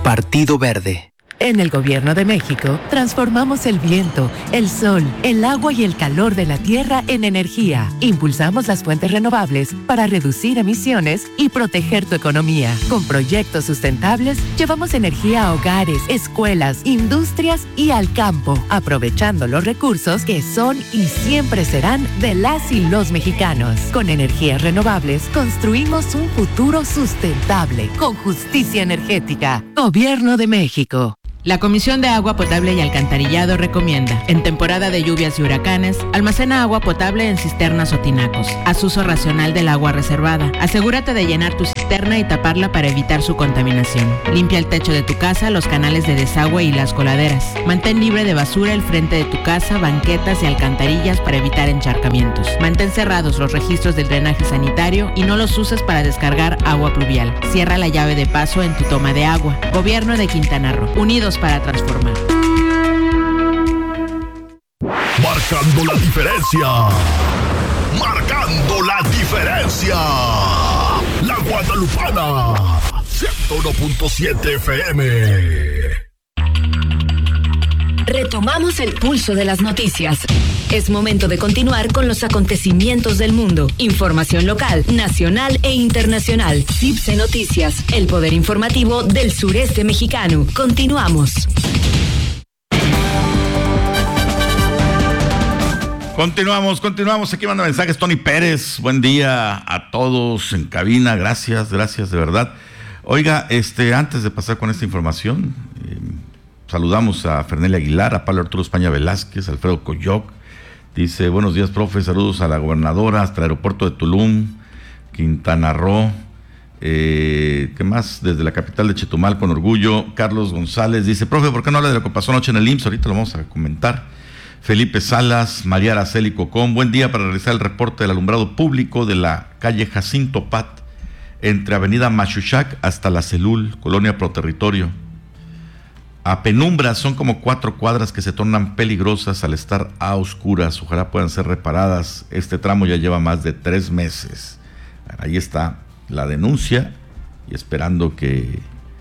Partido Verde. En el Gobierno de México, transformamos el viento, el sol, el agua y el calor de la tierra en energía. Impulsamos las fuentes renovables para reducir emisiones y proteger tu economía. Con proyectos sustentables, llevamos energía a hogares, escuelas, industrias y al campo, aprovechando los recursos que son y siempre serán de las y los mexicanos. Con energías renovables, construimos un futuro sustentable, con justicia energética. Gobierno de México. La Comisión de Agua Potable y Alcantarillado recomienda, en temporada de lluvias y huracanes, almacena agua potable en cisternas o tinacos. Haz uso racional del agua reservada. Asegúrate de llenar tu cisterna y taparla para evitar su contaminación. Limpia el techo de tu casa, los canales de desagüe y las coladeras. Mantén libre de basura el frente de tu casa, banquetas y alcantarillas para evitar encharcamientos. Mantén cerrados los registros del drenaje sanitario y no los uses para descargar agua pluvial. Cierra la llave de paso en tu toma de agua. Gobierno de Quintana Roo. Unidos para transformar. Marcando la diferencia. Marcando la diferencia. La Guadalupana. 101.7 FM. Retomamos el pulso de las noticias. Es momento de continuar con los acontecimientos del mundo. Información local, nacional e internacional. CIPSE Noticias, el poder informativo del sureste mexicano. Continuamos. Continuamos. Aquí manda mensajes Tony Pérez. Buen día a todos en cabina. Gracias de verdad. Oiga, antes de pasar con esta información, saludamos a Fernelia Aguilar, a Pablo Arturo España Velázquez, Alfredo Coyoc. Dice, buenos días, profe, saludos a la gobernadora, hasta el aeropuerto de Tulum, Quintana Roo. ¿Qué más? Desde la capital de Chetumal, con orgullo. Carlos González dice, profe, ¿por qué no habla de lo que pasó anoche en el IMSS? Ahorita lo vamos a comentar. Felipe Salas, María Araceli Cocón, buen día para realizar el reporte del alumbrado público de la calle Jacinto Pat, entre avenida Machuchac hasta la Celul, Colonia Proterritorio. A penumbra, son como 4 cuadras que se tornan peligrosas al estar a oscuras. Ojalá puedan ser reparadas. Este tramo ya lleva más de 3 meses. Ahí está la denuncia y esperando que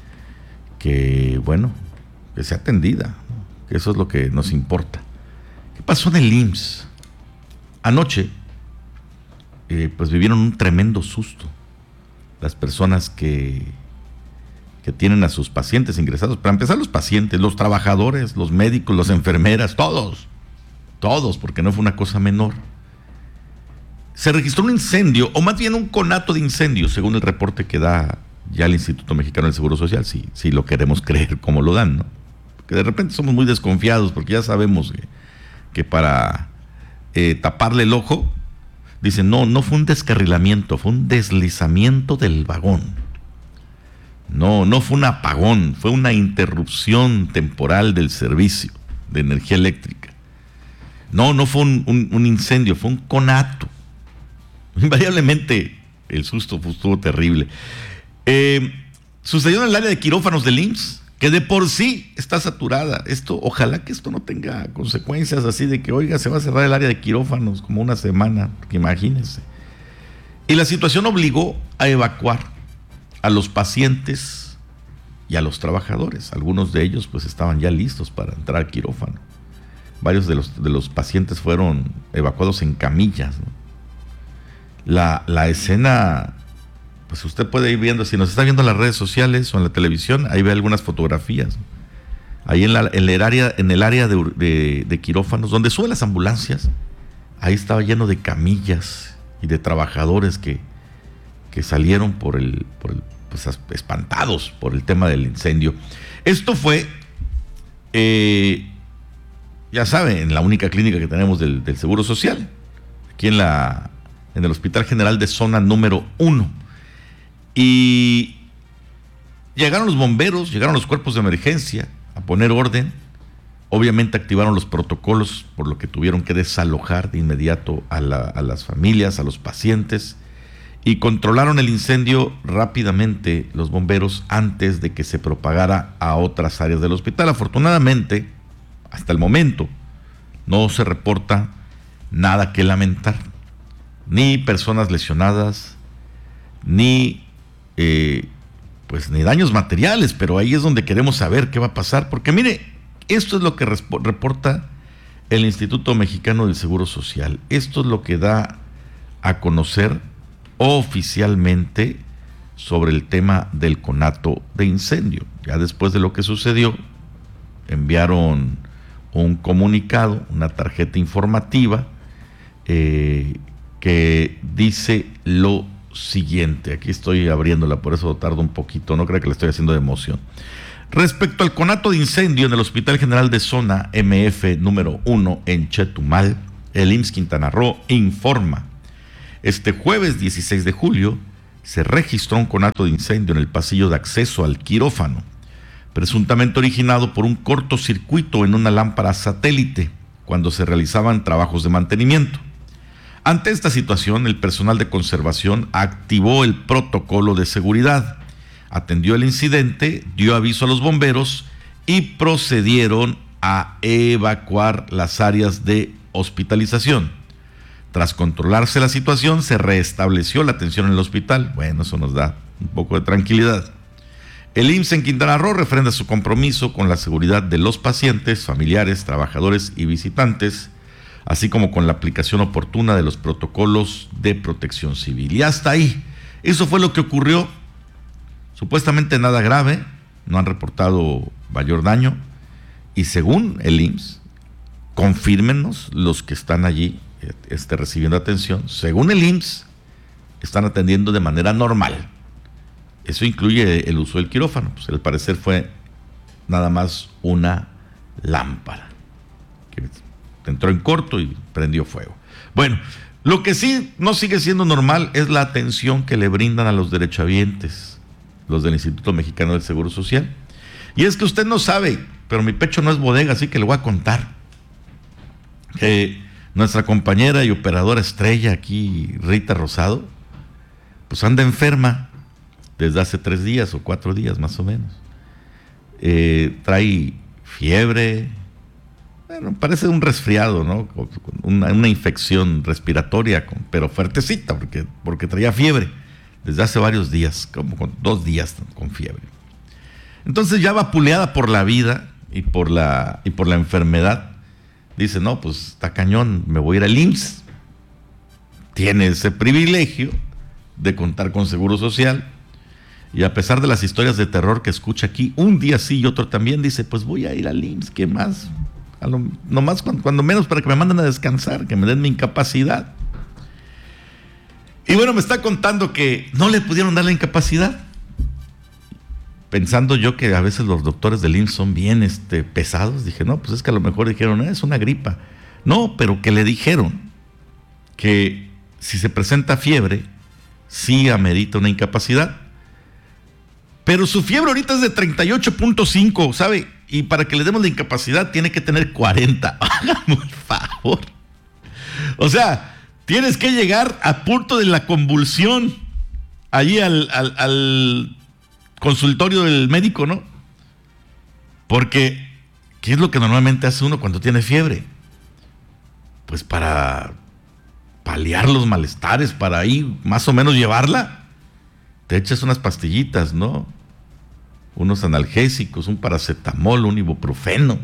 sea atendida, que eso es lo que nos importa. ¿Qué pasó en el IMSS? Anoche, pues vivieron un tremendo susto. Las personas que tienen a sus pacientes ingresados. Para empezar, los pacientes, los trabajadores, los médicos, las enfermeras, todos, porque no fue una cosa menor. Se registró un incendio, o más bien un conato de incendio, según el reporte que da ya el Instituto Mexicano del Seguro Social, si lo queremos creer como lo dan, ¿no? Porque de repente somos muy desconfiados, porque ya sabemos que para taparle el ojo, dicen, no fue un descarrilamiento, fue un deslizamiento del vagón. No fue un apagón, fue una interrupción temporal del servicio de energía eléctrica. No fue un incendio, fue un conato. Invariablemente el susto estuvo terrible. Sucedió en el área de quirófanos del IMSS, que de por sí está saturada. Ojalá que esto no tenga consecuencias así de que, oiga, se va a cerrar el área de quirófanos como una semana, porque imagínense. Y la situación obligó a evacuar a los pacientes y a los trabajadores. Algunos de ellos pues estaban ya listos para entrar al quirófano. Varios de los pacientes fueron evacuados en camillas, ¿no? La escena, pues usted puede ir viendo, si nos está viendo en las redes sociales o en la televisión, ahí ve algunas fotografías, ¿no? Ahí en el área de quirófanos, donde suben las ambulancias, ahí estaba lleno de camillas y de trabajadores que salieron pues espantados por el tema del incendio. Esto fue, ya saben, en la única clínica que tenemos del Seguro Social, aquí en el Hospital General de Zona número 1. Y llegaron los bomberos, llegaron los cuerpos de emergencia a poner orden. Obviamente activaron los protocolos, por lo que tuvieron que desalojar de inmediato a las familias, a los pacientes, y controlaron el incendio rápidamente los bomberos antes de que se propagara a otras áreas del hospital. Afortunadamente, hasta el momento, no se reporta nada que lamentar, ni personas lesionadas, ni pues ni daños materiales, pero ahí es donde queremos saber qué va a pasar, porque mire, esto es lo que reporta el Instituto Mexicano del Seguro Social. Esto es lo que da a conocer oficialmente sobre el tema del conato de incendio. Ya después de lo que sucedió, enviaron un comunicado, una tarjeta informativa que dice lo siguiente. Aquí estoy abriéndola, por eso tardo un poquito, no creo que la estoy haciendo de emoción. Respecto al conato de incendio en el Hospital General de Zona MF número 1 en Chetumal, el IMSS Quintana Roo informa: este jueves 16 de julio se registró un conato de incendio en el pasillo de acceso al quirófano, presuntamente originado por un cortocircuito en una lámpara satélite cuando se realizaban trabajos de mantenimiento. Ante esta situación, el personal de conservación activó el protocolo de seguridad, atendió el incidente, dio aviso a los bomberos y procedieron a evacuar las áreas de hospitalización. Tras controlarse la situación, se restableció la atención en el hospital. Bueno, eso nos da un poco de tranquilidad. El IMSS en Quintana Roo refrenda su compromiso con la seguridad de los pacientes, familiares, trabajadores y visitantes, así como con la aplicación oportuna de los protocolos de protección civil. Y hasta ahí, eso fue lo que ocurrió. Supuestamente nada grave, no han reportado mayor daño, y según el IMSS, confírmenos los que están allí recibiendo atención, según el IMSS, están atendiendo de manera normal. Eso incluye el uso del quirófano, pues al parecer fue nada más una lámpara que entró en corto y prendió fuego. Bueno, lo que sí no sigue siendo normal es la atención que le brindan a los derechohabientes, los del Instituto Mexicano del Seguro Social. Y es que usted no sabe, pero mi pecho no es bodega, así que le voy a contar que nuestra compañera y operadora estrella aquí, Rita Rosado, pues anda enferma desde hace 3 días o 4 días más o menos. Trae fiebre, bueno, parece un resfriado, ¿no? Una infección respiratoria, pero fuertecita, porque traía fiebre desde hace varios días, como con 2 días con fiebre. Entonces ya vapuleada por la vida y por la enfermedad, dice, no, pues está cañón, me voy a ir al IMSS. Tiene ese privilegio de contar con Seguro Social, y a pesar de las historias de terror que escucha aquí, un día sí y otro también, dice, pues voy a ir al IMSS, ¿qué más? Nomás cuando menos para que me manden a descansar, que me den mi incapacidad. Y bueno, me está contando que no le pudieron dar la incapacidad, pensando yo que a veces los doctores del IMSS son bien pesados. Dije, no, pues es que a lo mejor dijeron, es una gripa. No, pero que le dijeron que si se presenta fiebre, sí amerita una incapacidad. Pero su fiebre ahorita es de 38.5, ¿sabe? Y para que le demos la incapacidad tiene que tener 40. Hágame el favor. O sea, tienes que llegar a punto de la convulsión allí al consultorio del médico, ¿no? Porque, ¿qué es lo que normalmente hace uno cuando tiene fiebre? Pues para paliar los malestares, para ahí más o menos llevarla, te echas unas pastillitas, ¿no? Unos analgésicos, un paracetamol, un ibuprofeno,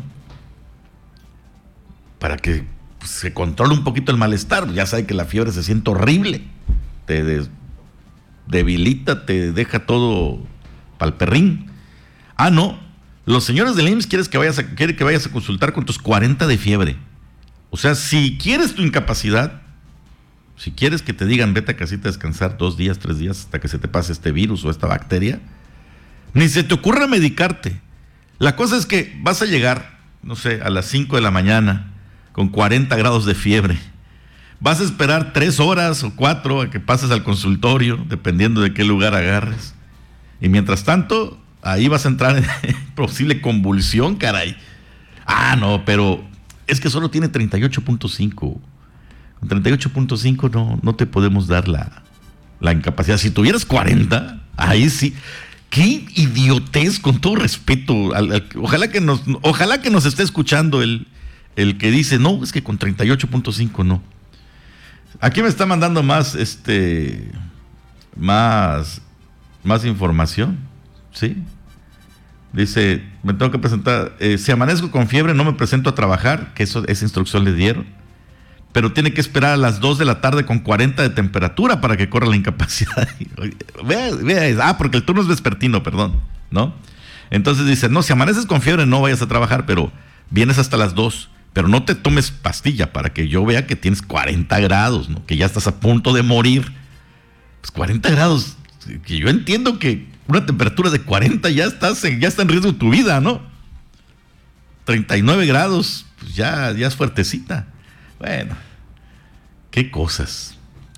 para que se controle un poquito el malestar. Ya sabe que la fiebre se siente horrible, te debilita, te deja todo pa'l perrín. Ah, no, los señores del IMSS quieren que vayas a consultar con tus 40 de fiebre. O sea, si quieres tu incapacidad, si quieres que te digan vete a casita a descansar 2 días, 3 días hasta que se te pase este virus o esta bacteria, ni se te ocurra medicarte. La cosa es que vas a llegar, no sé, a las 5 de la mañana con 40 grados de fiebre. Vas a esperar 3 horas o 4 a que pases al consultorio, dependiendo de qué lugar agarres. Y mientras tanto, ahí vas a entrar en posible convulsión, caray. Ah, no, pero es que solo tiene 38.5. Con 38.5 no te podemos dar la incapacidad. Si tuvieras 40, ahí sí. Qué idiotez, con todo respeto. Ojalá que nos esté escuchando el que dice, no, es que con 38.5 no. Aquí me está mandando más información. ¿sí? Dice, me tengo que presentar, si amanezco con fiebre no me presento a trabajar, que esa instrucción le dieron, pero tiene que esperar a las 2 de la tarde con 40 de temperatura para que corra la incapacidad. Vea, porque el turno es vespertino, perdón, ¿no? Entonces dice, no, si amaneces con fiebre no vayas a trabajar, pero vienes hasta las 2, pero no te tomes pastilla para que yo vea que tienes 40 grados, ¿no? Que ya estás a punto de morir. Pues 40 grados, que yo entiendo que una temperatura de 40 ya está en riesgo tu vida, ¿no? 39 grados, pues ya es fuertecita. Bueno, qué cosas.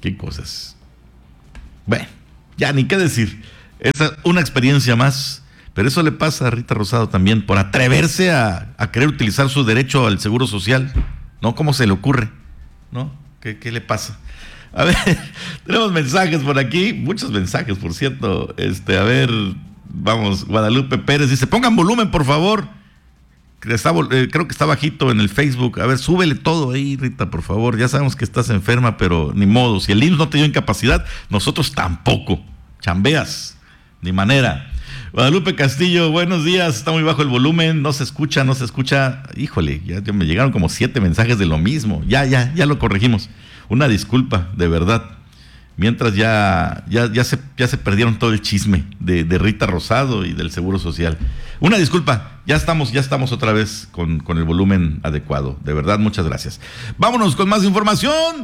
Bueno, ya ni qué decir. Esa es una experiencia más, pero eso le pasa a Rita Rosado también por atreverse a querer utilizar su derecho al seguro social, ¿no? ¿Cómo se le ocurre? ¿No? ¿Qué le pasa? A ver, tenemos mensajes por aquí, muchos mensajes, por cierto. A ver, vamos, Guadalupe Pérez dice, pongan volumen, por favor. Creo que está bajito en el Facebook. A ver, súbele todo ahí, Rita, por favor. Ya sabemos que estás enferma, pero ni modo. Si el IMSS no te dio incapacidad, nosotros tampoco. Chambeas, ni manera. Guadalupe Castillo, buenos días. Está muy bajo el volumen, no se escucha. Híjole, ya me llegaron como 7 mensajes de lo mismo. Ya lo corregimos. Una disculpa, de verdad. Mientras ya se perdieron todo el chisme de Rita Rosado y del Seguro Social. Una disculpa, ya estamos otra vez con el volumen adecuado. De verdad, muchas gracias. Vámonos con más información.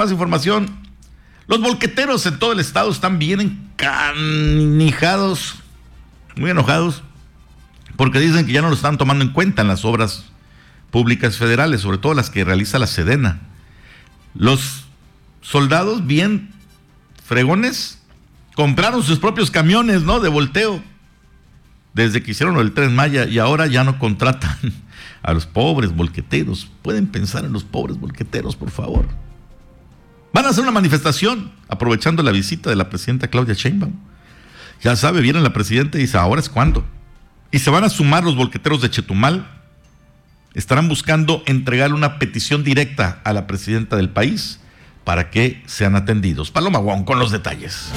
Los volqueteros en todo el estado están bien encanijados, muy enojados, porque dicen que ya no lo están tomando en cuenta en las obras públicas federales, sobre todo las que realiza la Sedena. Los soldados bien fregones compraron sus propios camiones, ¿no? De volteo desde que hicieron el Tren Maya, y ahora ya no contratan a los pobres volqueteros. Pueden pensar en los pobres volqueteros, por favor. Van a hacer una manifestación aprovechando la visita de la presidenta Claudia Sheinbaum. Ya sabe, viene la presidenta y dice, ahora es cuando. Y se van a sumar los volqueteros de Chetumal. Estarán buscando entregarle una petición directa a la presidenta del país para que sean atendidos. Paloma Wong con los detalles.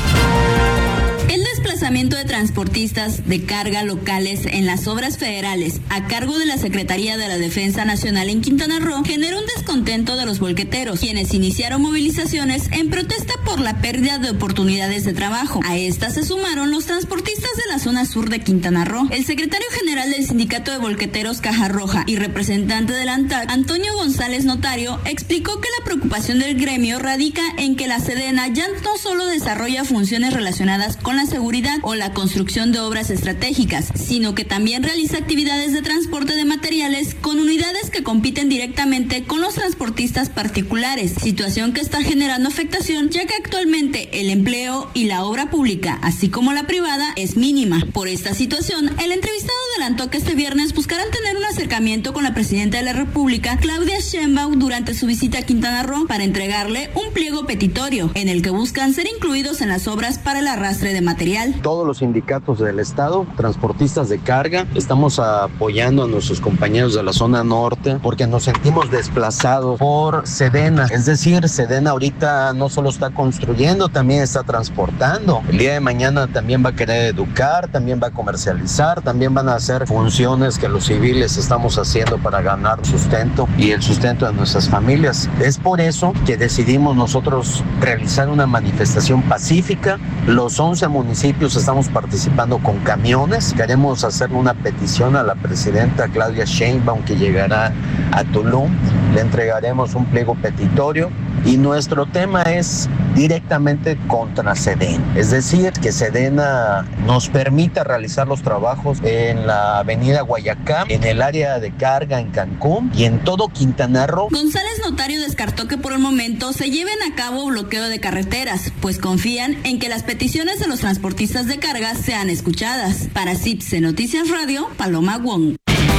El desplazamiento de transportistas de carga locales en las obras federales a cargo de la Secretaría de la Defensa Nacional en Quintana Roo generó un descontento de los volqueteros, quienes iniciaron movilizaciones en protesta por la pérdida de oportunidades de trabajo. A estas se sumaron los transportistas de la zona sur de Quintana Roo. El secretario general del Sindicato de Volqueteros Caja Roja y representante del ANTAC, Antonio González Notario, explicó que la preocupación del gremio radica en que la Sedena ya no solo desarrolla funciones relacionadas con la seguridad o la construcción de obras estratégicas, sino que también realiza actividades de transporte de materiales con unidades que compiten directamente con los transportistas particulares, situación que está generando afectación ya que actualmente el empleo y la obra pública, así como la privada, es mínima. Por esta situación, el entrevistado adelantó que este viernes buscarán tener un acercamiento con la presidenta de la República, Claudia Sheinbaum, durante su visita a Quintana Roo para entregarle un pliego petitorio en el que buscan ser incluidos en las obras para el arrastre de material. Todos los sindicatos del estado, transportistas de carga, estamos apoyando a nuestros compañeros de la zona norte porque nos sentimos desplazados por Sedena. Es decir, Sedena ahorita no solo está construyendo, también está transportando. El día de mañana también va a querer educar, también va a comercializar, también van a hacer funciones que los civiles estamos haciendo para ganar sustento y el sustento de nuestras familias. Es por eso que decidimos nosotros realizar una manifestación pacífica. Los 11 municipios estamos participando con camiones. Queremos hacer una petición a la presidenta Claudia Sheinbaum, que llegará a Tulum. Le entregaremos un pliego petitorio y nuestro tema es directamente contra Sedena. Es decir, que Sedena nos permita realizar los trabajos en la avenida Guayacán, en el área de carga en Cancún y en todo Quintana Roo. González Notario descartó que por el momento se lleven a cabo bloqueo de carreteras, pues confían en que las peticiones de los transportistas de carga sean escuchadas. Para CIPSE Noticias Radio, Paloma Wong.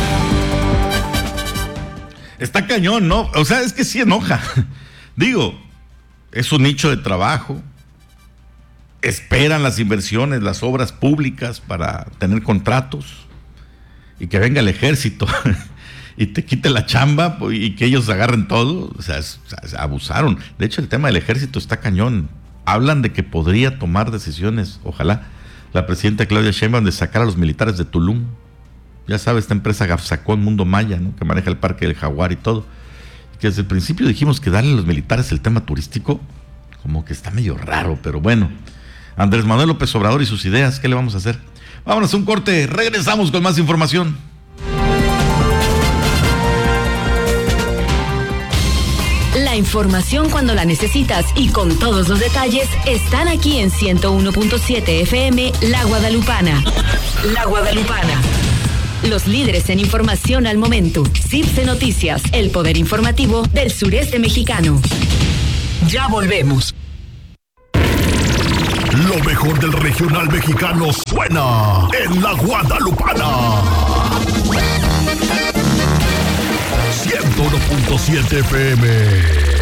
Está cañón, ¿no? O sea, es que sí enoja. Digo, es un nicho de trabajo. Esperan las inversiones, las obras públicas para tener contratos y que venga el ejército y te quite la chamba y que ellos agarren todo. O sea, abusaron. De hecho, el tema del ejército está cañón. Hablan de que podría tomar decisiones, ojalá, la presidenta Claudia Sheinbaum de sacar a los militares de Tulum. Ya sabes, esta empresa Gafsacón Mundo Maya, ¿no?, que maneja el Parque del Jaguar y todo. Que desde el principio dijimos que darle a los militares el tema turístico, como que está medio raro, pero bueno. Andrés Manuel López Obrador y sus ideas, ¿qué le vamos a hacer? Vámonos a un corte, regresamos con más información. La información cuando la necesitas y con todos los detalles están aquí en 101.7 FM La Guadalupana. La Guadalupana. Los líderes en información al momento. CIPSE Noticias, el poder informativo del sureste mexicano. Ya volvemos. Lo mejor del regional mexicano suena en La Guadalupana. 101.7 FM.